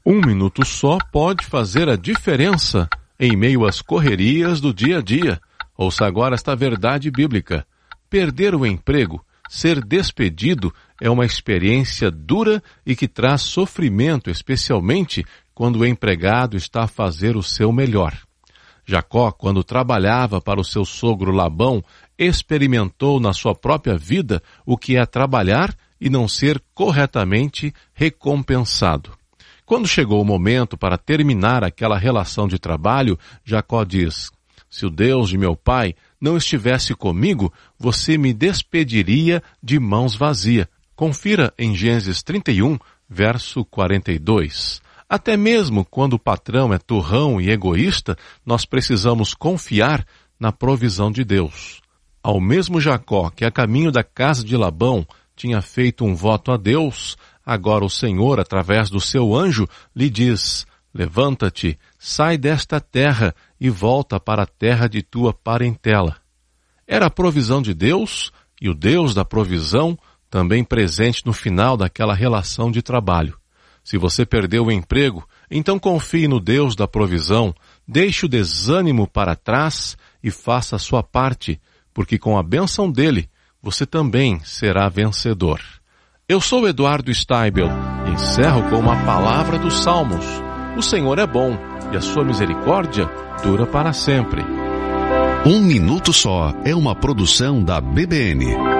Um minuto só pode fazer a diferença em meio às correrias do dia a dia. Ouça agora esta verdade bíblica. Perder o emprego, ser despedido, é uma experiência dura e que traz sofrimento, especialmente quando o empregado está a fazer o seu melhor. Jacó, quando trabalhava para o seu sogro Labão, experimentou na sua própria vida o que é trabalhar e não ser corretamente recompensado. Quando chegou o momento para terminar aquela relação de trabalho, Jacó diz: se o Deus de meu pai não estivesse comigo, você me despediria de mãos vazias. Confira em Gênesis 31, verso 42. Até mesmo quando o patrão é turrão e egoísta, nós precisamos confiar na provisão de Deus. Ao mesmo Jacó, que a caminho da casa de Labão tinha feito um voto a Deus, agora o Senhor, através do seu anjo, lhe diz: levanta-te, sai desta terra e volta para a terra de tua parentela. Era a provisão de Deus e o Deus da provisão também presente no final daquela relação de trabalho. Se você perdeu o emprego, então confie no Deus da provisão, deixe o desânimo para trás e faça a sua parte, porque com a bênção dele, você também será vencedor. Eu sou Eduardo Steibel e encerro com uma palavra dos Salmos. O Senhor é bom e a sua misericórdia dura para sempre. Um Minuto Só é uma produção da BBN.